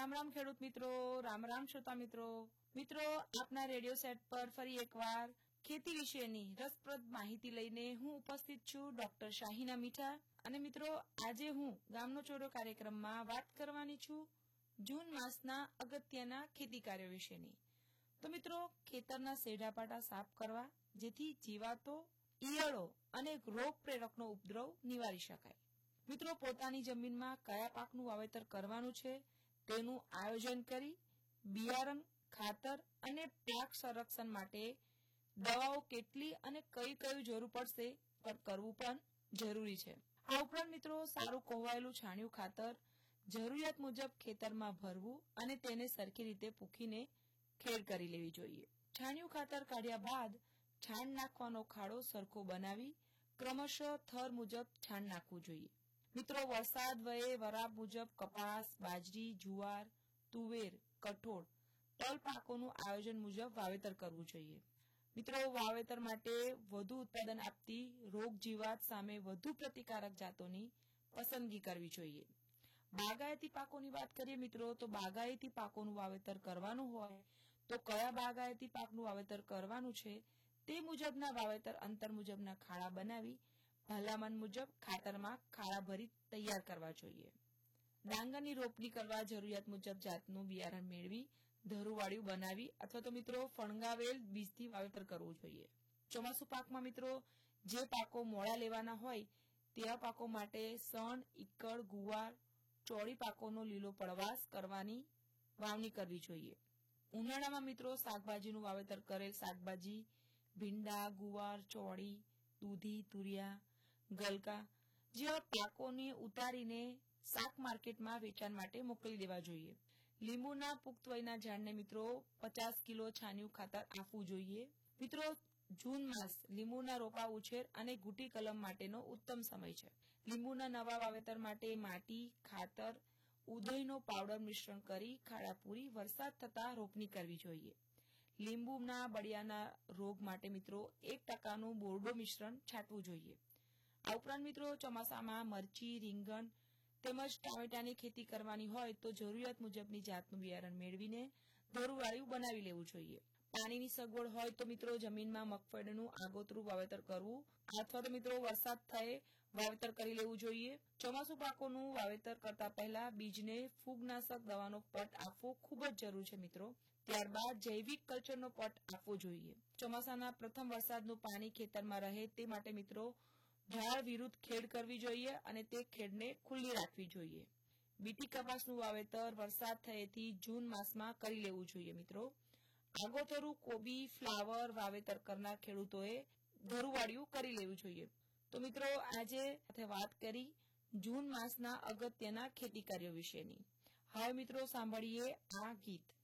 રામ ખેડૂત મિત્રો, રામ શ્રોતા મિત્રો આપના રેડિયો સેટ પર ફરી એકવાર ખેતી વિશેની રસપ્રદ માહિતી લઈને હું ઉપસ્થિત છું ડોક્ટર શાહીના મીઠા. અને મિત્રો આજે હું ગામનો ચોરો કાર્યક્રમમાં વાત કરવાની છું જૂન માસના અગત્યના ખેતી કાર્યો વિશેની. તો મિત્રો ખેતરના સેઢાપાટા સાફ કરવા જેથી જીવાતો, ઈયળો અને રોગ પ્રેરકનો ઉપદ્રવ નિવારી શકાય. મિત્રો પોતાની જમીનમાં કયા પાકનું વાવેતર કરવાનું છે તેનું આયોજન કરી બિયારણ, ખાતર અને પાક સંરક્ષણ માટે દવાઓ કેટલી અને કયું જરૂર પડશે કરવું પણ જરૂરી છે. આ ઉપરાંત મિત્રો સારું કોહવાયેલું છાણિયું ખાતર જરૂરિયાત મુજબ ખેતરમાં ભરવું અને તેને સરખી રીતે પૂખીને ખેડ કરી લેવી જોઈએ. છાણિયું ખાતર કાઢ્યા બાદ છાણ નાખવાનો ખાડો સરખો બનાવી ક્રમશઃ થર મુજબ છાણ નાખવું જોઈએ. મિત્રો વરસાદ વયે વરાપ મુજબ કપાસ, બાજરી, જુવાર, તુવેર, કઠોળ, તલ પાકોનું આયોજન મુજબ વાવેતર કરવું જોઈએ. મિત્રો વાવેતર માટે વધુ ઉત્પાદન આપતી રોગ જીવાત સામે વધુ પ્રતિકારક જાતોની પસંદગી કરવી જોઈએ. બાગાયતી પાકોની વાત કરીએ મિત્રો તો બાગાયતી પાકોનું વાવેતર કરવાનું હોય તો કયા બાગાયતી પાકનું વાવેતર કરવાનું છે તે મુજબના વાવેતર અંતર મુજબના ખાડા બનાવી ભલામણ મુજબ ખાતરમાં ખાડા ભરી તૈયાર કરવા જોઈએ. ડાંગરની રોપણી કરવા જરૂરિયાત મુજબ જાતનું બિયારણ મેળવી ધરુવાળિયું બનાવી અથવા તો મિત્રો ફણગાવેલ બીજથી વાવેતર કરવું જોઈએ. ચોમાસુ પાકમાં મિત્રો જે પાકો મોડા લેવાના હોય તેવા પાકો માટે સણ, ઈક્કડ, ગુવાર, ચોળી પાકોનો લીલો પડવાશ કરવાની વાવણી કરવી જોઈએ. ઉનાળામાં મિત્રો શાકભાજીનું વાવેતર કરેલ શાકભાજી ભીંડા, ગુવાર, ચોળી, દૂધી, તુરિયા, ગલકા જેવા પાકોને ઉતારીને શાક માર્કેટમાં વેચાણ માટે મોકલી દેવા જોઈએ. લીંબુના પુખ્ત વયના ઝાડને મિત્રો 50 કિલો છાણિયું ખાતર આપવું જોઈએ. મિત્રો જૂન માસ લીંબુના રોપા ઉછેર અને ગુટી કલમ માટેનો ઉત્તમ સમય છે. લીંબુના નવા વાવેતર માટે માટી, ખાતર, ઉધઈનો પાવડર મિશ્રણ કરી ખાડા પૂરી વરસાદ થતા રોપણી કરવી જોઈએ. લીંબુના બળિયાના રોગ માટે મિત્રો 1% બોરડો મિશ્રણ છાંટવું જોઈએ. આ ઉપરાંત મિત્રો ચોમાસામાં મરચી, રીંગણ તેમજ ટામેટાની ખેતી કરવાની હોય તો જરૂરિયાત મુજબની જાતનું બિયારણ મેળવીને ધરુવાળિયું બનાવી લેવું જોઈએ. પાણીની સગવડ હોય તો મિત્રો જમીનમાં મગફળીનું આગોતરું વાવેતર કરવું અથવા તો મિત્રો વરસાદ થયે વાવેતર કરી લેવું જોઈએ. ચોમાસુ પાકોનું વાવેતર કરતા પહેલા બીજને ફૂગનાશક દવાનો પટ આપવો ખૂબ જ જરૂર છે મિત્રો. ત્યારબાદ જૈવિક કલ્ચરનો પટ આપવો જોઈએ. ચોમાસાના પ્રથમ વરસાદનું પાણી ખેતરમાં રહે તે માટે મિત્રો ઢાળ વિરુદ્ધ ખેડ કરવી જોઈએ અને તે ખેડને ખુલ્લી રાખવી જોઈએ. બીટી કપાસનું વાવેતર વરસાદ થયેથી જૂન માસમાં કરી લેવું જોઈએ મિત્રો. આગોતરું કોબી, ફ્લાવર વાવેતર કરનાર ખેડૂતોએ ધરુવાળિયું કરી લેવું જોઈએ. તો મિત્રો આજે વાત કરી જૂન માસના અગત્યના ખેતી કાર્યો વિશેની. હવે મિત્રો સાંભળીએ આ ગીત.